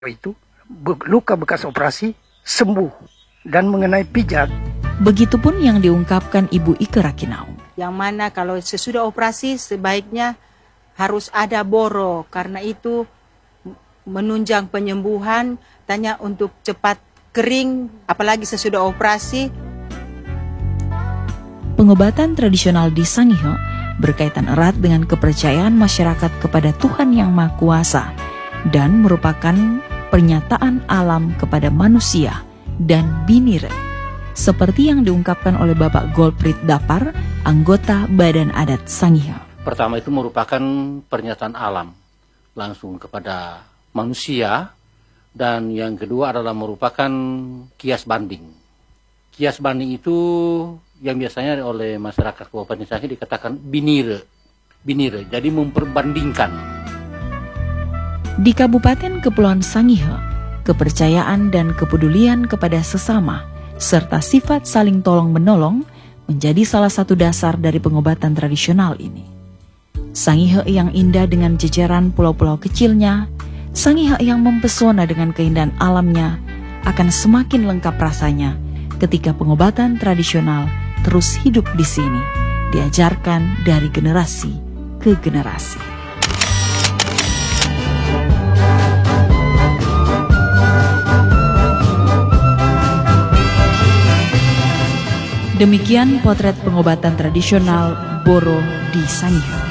itu luka bekas operasi sembuh, dan mengenai pijat. Begitupun yang diungkapkan Ibu Ike Rakinau. Yang mana kalau sesudah operasi sebaiknya harus ada boro, karena itu menunjang penyembuhan, tanya untuk cepat kering, apalagi sesudah operasi. Pengobatan tradisional di Sangihe berkaitan erat dengan kepercayaan masyarakat kepada Tuhan Yang Maha Kuasa dan merupakan pernyataan alam kepada manusia dan binire, seperti yang diungkapkan oleh Bapak Golprit Dapar, anggota Badan Adat Sangihe. Pertama itu merupakan pernyataan alam langsung kepada manusia, dan yang kedua adalah merupakan kias banding. Kias banding itu yang biasanya oleh masyarakat Kabupaten Sangihe dikatakan binire, jadi memperbandingkan. Di Kabupaten Kepulauan Sangihe, kepercayaan dan kepedulian kepada sesama serta sifat saling tolong-menolong menjadi salah satu dasar dari pengobatan tradisional ini. Sangihe yang indah dengan jejeran pulau-pulau kecilnya, Sangihe yang mempesona dengan keindahan alamnya akan semakin lengkap rasanya ketika pengobatan tradisional terus hidup di sini, diajarkan dari generasi ke generasi. Demikian potret pengobatan tradisional Boro di Sangihe.